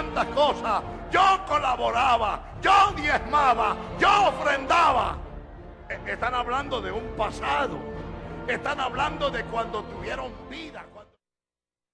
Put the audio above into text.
tantas cosas, yo colaboraba, yo diezmaba, yo ofrendaba. Están hablando de un pasado. Están hablando de cuando tuvieron vida.